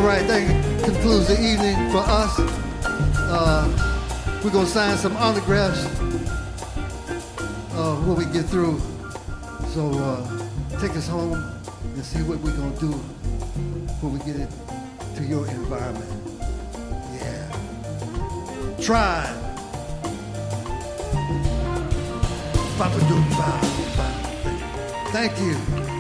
right, that concludes the evening for us. We're going to sign some autographs when we get through. So take us home and see what we're going to do when we get it to your environment. Yeah. Try. Thank you.